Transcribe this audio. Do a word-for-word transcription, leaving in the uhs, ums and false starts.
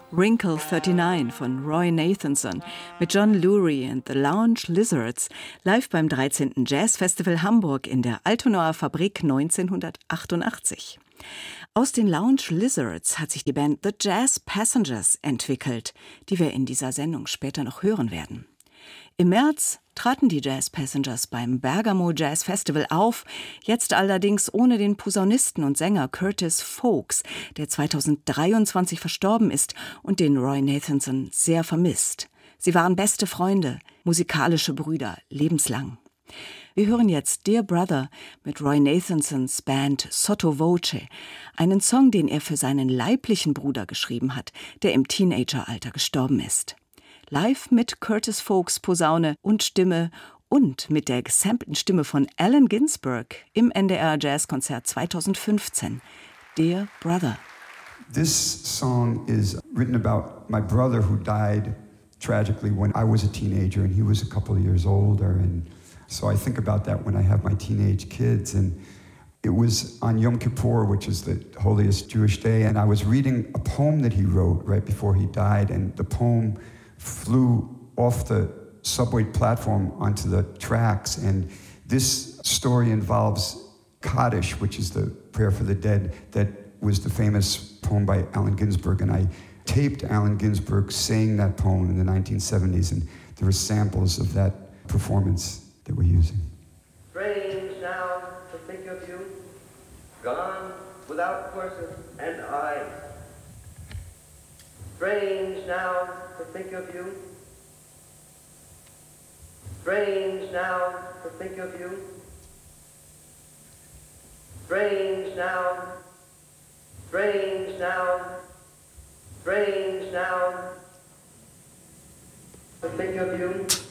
Wrinkle neunundvierzig von Roy Nathanson mit John Lurie and the Lounge Lizards live beim dreizehnten Jazzfestival Hamburg in der Altonaer Fabrik neunzehnhundertachtundachtzig. Aus den Lounge Lizards hat sich die Band The Jazz Passengers entwickelt, die wir in dieser Sendung später noch hören werden. Im März traten die Jazz Passengers beim Bergamo Jazz Festival auf, jetzt allerdings ohne den Posaunisten und Sänger Curtis Foulkes, der zweitausenddreiundzwanzig verstorben ist und den Roy Nathanson sehr vermisst. Sie waren beste Freunde, musikalische Brüder, lebenslang. Wir hören jetzt Dear Brother mit Roy Nathansons Band Sotto Voce, einen Song, den er für seinen leiblichen Bruder geschrieben hat, der im Teenageralter gestorben ist. Live mit Curtis Foulkes Posaune und Stimme und mit der gesampelten Stimme von Allen Ginsberg im N D R Jazzkonzert zweitausendfünfzehn. Dear Brother. This song is written about my brother who died tragically when I was a teenager and he was a couple of years older, and so I think about that when I have my teenage kids. And it was on Yom Kippur, which is the holiest Jewish day, and I was reading a poem that he wrote right before he died, and the poem flew off the subway platform onto the tracks. And this story involves Kaddish, which is the prayer for the dead, that was the famous poem by Allen Ginsberg. And I taped Allen Ginsberg saying that poem in the nineteen seventies, and there were samples of that performance that we're using. Strange now to think of you, gone without horses and eyes. Strange now to think of you. Strange now to think of you. Strange now. Strange now. Strange now to think of you.